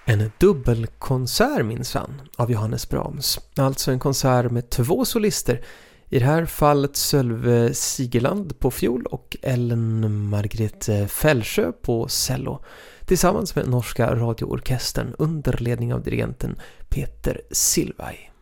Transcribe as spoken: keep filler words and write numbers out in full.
En dubbelkonsert minsann av Johannes Brahms. Alltså en konsert med två solister. I det här fallet Sölve Sigeland på fiol och Ellen Margrethe Fällsjö på cello. Tillsammans med norska radioorkestern under ledning av dirigenten Peter Silvaj.